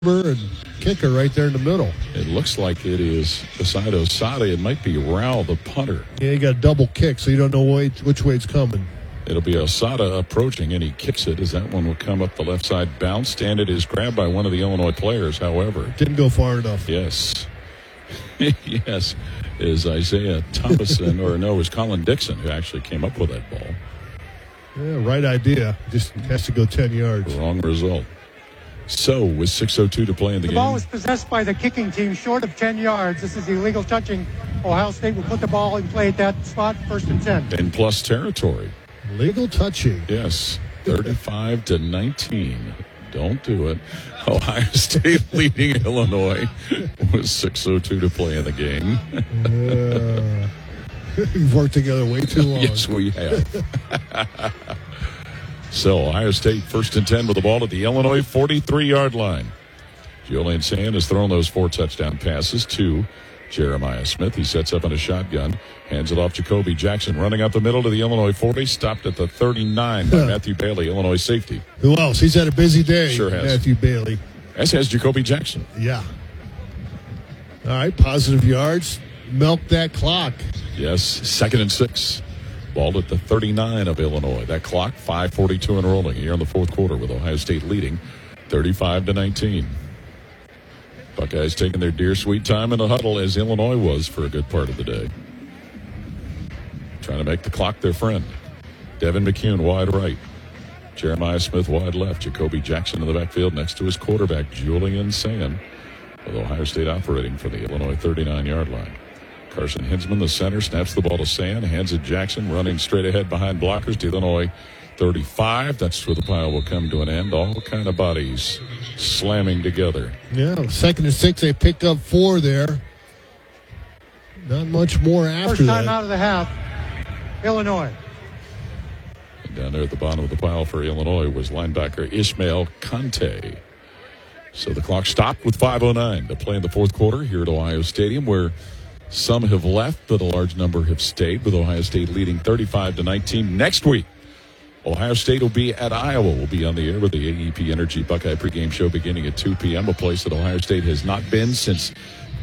and kicker right there in the middle. It looks like it is beside Osada. It might be Rao, the punter. Yeah, you got a double kick, so you don't know which way it's coming. It'll be Osada approaching, and he kicks it as that one will come up the left side, bounced, and it is grabbed by one of the Illinois players, however. Didn't go far enough. Yes. Yes, is Isaiah Thomason, or no, it was Colin Dixon who actually came up with that ball. Yeah, right idea. Just has to go 10 yards. Wrong result. So, with 6:02 to play in the game. The ball was possessed by the kicking team short of 10 yards. This is illegal touching. Ohio State will put the ball in play at that spot, 1st and 10. In plus territory. Legal touching. Yes, 35-19. Don't do it. Ohio State leading Illinois with 6:02 to play in the game. We've worked together way too long. Yes, we have. So, Ohio State 1st and 10 with the ball at the Illinois 43-yard line. Julian Sand has thrown those 4 touchdown passes to Jeremiah Smith. He sets up in a shotgun, hands it off Jacoby Jackson, running up the middle to the Illinois 40, stopped at the 39 by Matthew Bailey, Illinois safety. Who else? He's had a busy day. Sure has. Matthew Bailey. As has Jacoby Jackson. Yeah. All right, positive yards. Milk that clock. Yes, 2nd and 6. Ball at the 39 of Illinois. That clock, 5:42 and rolling here in the 4th quarter with Ohio State leading 35-19. Buckeyes taking their dear sweet time in the huddle as Illinois was for a good part of the day. Trying to make the clock their friend. Devin McCune wide right. Jeremiah Smith wide left. Jacoby Jackson in the backfield next to his quarterback, Julian Sand, with Ohio State operating for the Illinois 39-yard line. Carson Hinsman, the center, snaps the ball to Sand, hands it Jackson, running straight ahead behind blockers to Illinois 35. That's where the pile will come to an end. All kind of bodies slamming together. Yeah, 2nd and 6. They picked up 4 there. Not much more after First that. time out of the half, Illinois. And down there at the bottom of the pile for Illinois was linebacker Ishmael Conte. So the clock stopped with 5:09 to play in the 4th quarter here at Ohio Stadium, where some have left, but a large number have stayed, with Ohio State leading 35-19. Next week, Ohio State will be at Iowa. We'll be on the air with the AEP Energy Buckeye pregame show beginning at 2 p.m., a place that Ohio State has not been since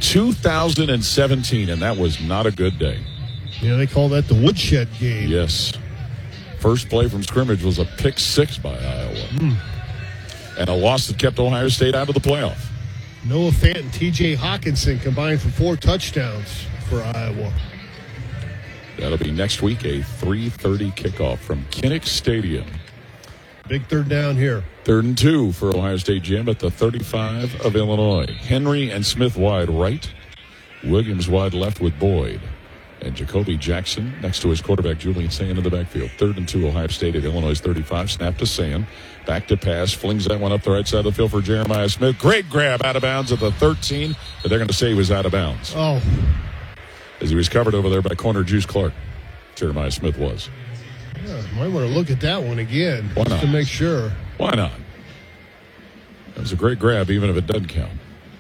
2017, and that was not a good day. Yeah, they call that the woodshed game. Yes. First play from scrimmage was a pick 6 by Iowa. And a loss that kept Ohio State out of the playoff. Noah Fant and T.J. Hawkinson combined for 4 touchdowns for Iowa. That'll be next week, a 3:30 kickoff from Kinnick Stadium. Big 3rd down here. 3rd and 2 for Ohio State Gym at the 35 of Illinois. Henry and Smith wide right. Williams wide left with Boyd. And Jacoby Jackson next to his quarterback, Julian Sand, in the backfield. 3rd and 2, Ohio State at Illinois' 35. Snap to Sand. Back to pass. Flings that one up the right side of the field for Jeremiah Smith. Great grab out of bounds at the 13. But they're going to say he was out of bounds. Oh. As he was covered over there by corner Juice Clark. Jeremiah Smith was. Yeah, might want to look at that one again. Why just not? to make sure. Why not? That was a great grab, even if it doesn't count.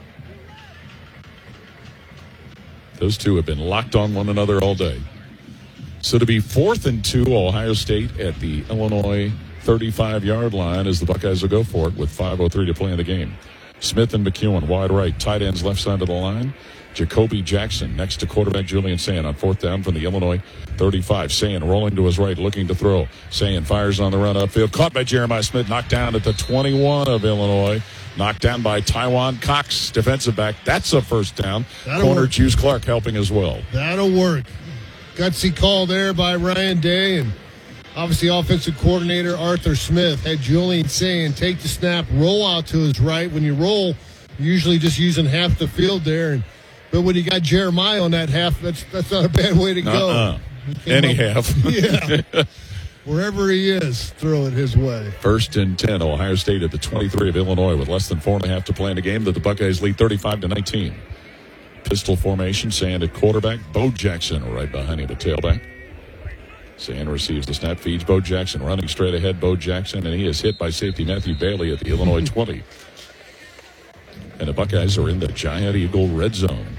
Those two have been locked on one another all day. So to be 4th and 2, Ohio State at the Illinois 35-yard line as the Buckeyes will go for it with 5:03 to play in the game. Smith and McEwen wide right, tight ends left side of the line. Jacoby Jackson next to quarterback Julian Sand on 4th down from the Illinois 35. Sand rolling to his right, looking to throw. Sand fires on the run upfield. Caught by Jeremiah Smith, knocked down at the 21 of Illinois. Knocked down by Taiwan Cox, defensive back. That's a 1st down. Corner Juice Clark helping as well. That'll work. Gutsy call there by Ryan Day, and obviously offensive coordinator Arthur Smith had Julian Sand take the snap, roll out to his right. When you roll, you're usually just using half the field there, but when you got Jeremiah on that half, that's not a bad way to go. Any half. Yeah. Wherever he is, throw it his way. 1st and 10, Ohio State at the 23 of Illinois with less than 4.5 to play in the game. That the Buckeyes lead 35-19. Pistol formation, Sand at quarterback. Bo Jackson right behind him, the tailback. Sand receives the snap, feeds Bo Jackson, running straight ahead. Bo Jackson, and he is hit by safety Matthew Bailey at the Illinois 20. And the Buckeyes are in the Giant Eagle red zone.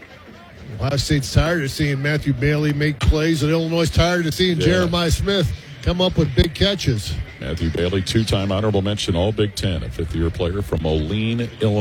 Ohio State's tired of seeing Matthew Bailey make plays, and Illinois is tired of seeing Jeremiah Smith come up with big catches. Matthew Bailey, two-time honorable mention, all Big Ten, a fifth-year player from Moline, Illinois.